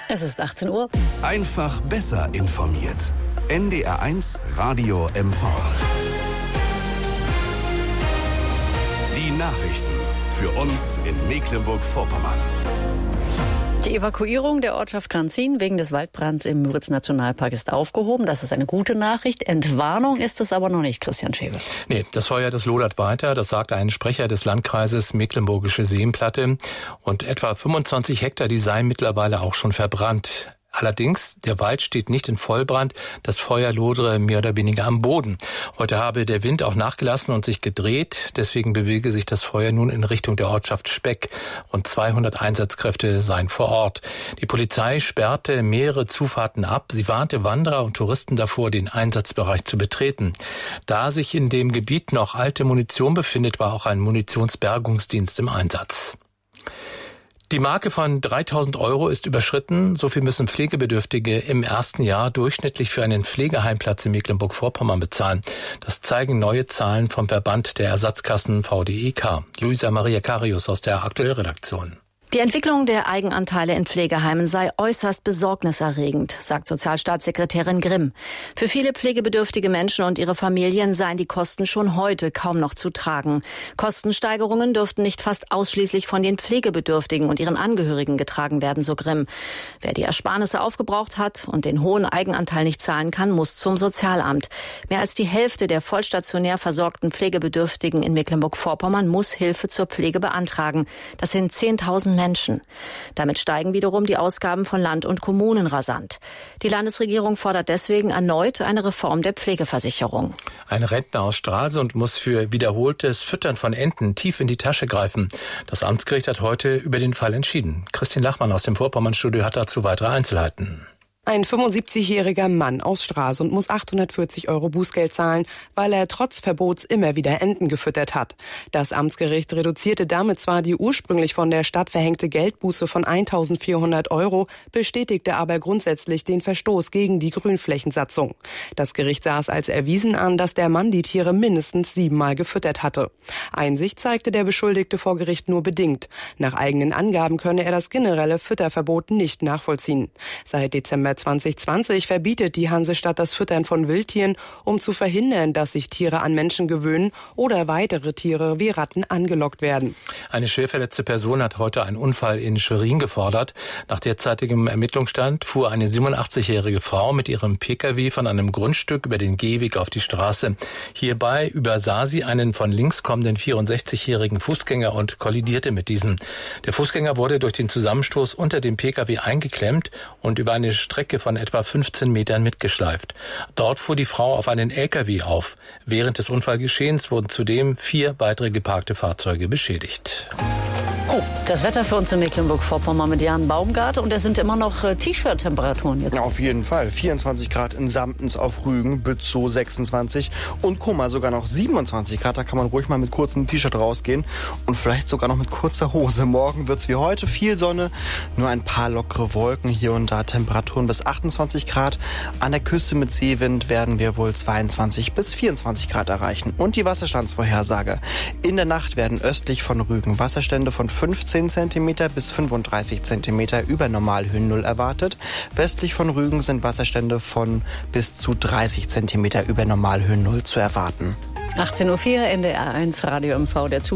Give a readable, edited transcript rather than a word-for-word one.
Es ist 18 Uhr. Einfach besser informiert. NDR1 Radio MV. Die Nachrichten für uns in Mecklenburg-Vorpommern. Die Evakuierung der Ortschaft Kranzin wegen des Waldbrands im Müritz-Nationalpark ist aufgehoben. Das ist eine gute Nachricht. Entwarnung ist es aber noch nicht, Christian Schewe. Nee, das Feuer, das lodert weiter. Das sagte ein Sprecher des Landkreises Mecklenburgische Seenplatte. Und etwa 25 Hektar, die seien mittlerweile auch schon verbrannt. Allerdings, der Wald steht nicht in Vollbrand. Das Feuer lodere mehr oder weniger am Boden. Heute habe der Wind auch nachgelassen und sich gedreht. Deswegen bewege sich das Feuer nun in Richtung der Ortschaft Speck. Rund 200 Einsatzkräfte seien vor Ort. Die Polizei sperrte mehrere Zufahrten ab. Sie warnte Wanderer und Touristen davor, den Einsatzbereich zu betreten. Da sich in dem Gebiet noch alte Munition befindet, war auch ein Munitionsbergungsdienst im Einsatz. Die Marke von 3.000 € ist überschritten. So viel müssen Pflegebedürftige im ersten Jahr durchschnittlich für einen Pflegeheimplatz in Mecklenburg-Vorpommern bezahlen. Das zeigen neue Zahlen vom Verband der Ersatzkassen VDEK. Luisa Maria Karius aus der Aktuellredaktion. Die Entwicklung der Eigenanteile in Pflegeheimen sei äußerst besorgniserregend, sagt Sozialstaatssekretärin Grimm. Für viele pflegebedürftige Menschen und ihre Familien seien die Kosten schon heute kaum noch zu tragen. Kostensteigerungen dürften nicht fast ausschließlich von den Pflegebedürftigen und ihren Angehörigen getragen werden, so Grimm. Wer die Ersparnisse aufgebraucht hat und den hohen Eigenanteil nicht zahlen kann, muss zum Sozialamt. Mehr als die Hälfte der vollstationär versorgten Pflegebedürftigen in Mecklenburg-Vorpommern muss Hilfe zur Pflege beantragen. Das sind 10.000 Menschen. Damit steigen wiederum die Ausgaben von Land und Kommunen rasant. Die Landesregierung fordert deswegen erneut eine Reform der Pflegeversicherung. Ein Rentner aus Stralsund muss für wiederholtes Füttern von Enten tief in die Tasche greifen. Das Amtsgericht hat heute über den Fall entschieden. Christine Lachmann aus dem Vorpommernstudio hat dazu weitere Einzelheiten. Ein 75-jähriger Mann aus Stralsund muss 840 € Bußgeld zahlen, weil er trotz Verbots immer wieder Enten gefüttert hat. Das Amtsgericht reduzierte damit zwar die ursprünglich von der Stadt verhängte Geldbuße von 1.400 €, bestätigte aber grundsätzlich den Verstoß gegen die Grünflächensatzung. Das Gericht sah es als erwiesen an, dass der Mann die Tiere mindestens 7-mal gefüttert hatte. Einsicht zeigte der Beschuldigte vor Gericht nur bedingt. Nach eigenen Angaben könne er das generelle Fütterverbot nicht nachvollziehen. Seit Dezember 2020 verbietet die Hansestadt das Füttern von Wildtieren, um zu verhindern, dass sich Tiere an Menschen gewöhnen oder weitere Tiere wie Ratten angelockt werden. Eine schwer verletzte Person hat heute einen Unfall in Schwerin gefordert. Nach derzeitigem Ermittlungsstand fuhr eine 87-jährige Frau mit ihrem Pkw von einem Grundstück über den Gehweg auf die Straße. Hierbei übersah sie einen von links kommenden 64-jährigen Fußgänger und kollidierte mit diesem. Der Fußgänger wurde durch den Zusammenstoß unter dem Pkw eingeklemmt und über eine Strecke von etwa 15 Metern mitgeschleift. Dort fuhr die Frau auf einen LKW auf. Während des Unfallgeschehens wurden zudem 4 weitere geparkte Fahrzeuge beschädigt. Oh, das Wetter für uns in Mecklenburg-Vorpommern mit Jan Baumgart. Und es sind immer noch T-Shirt-Temperaturen jetzt. Auf jeden Fall. 24 Grad in Samtens auf Rügen, Bützow 26 und Kummer sogar noch 27 Grad. Da kann man ruhig mal mit kurzem T-Shirt rausgehen und vielleicht sogar noch mit kurzer Hose. Morgen wird's wie heute viel Sonne, nur ein paar lockere Wolken hier und da. Temperaturen bis 28 Grad. An der Küste mit Seewind werden wir wohl 22 bis 24 Grad erreichen. Und die Wasserstandsvorhersage. In der Nacht werden östlich von Rügen Wasserstände von 15 cm bis 35 cm über Normalhöhennull erwartet. Westlich von Rügen sind Wasserstände von bis zu 30 cm über Normalhöhennull zu erwarten. 18:04 Uhr, NDR1 Radio MV. Der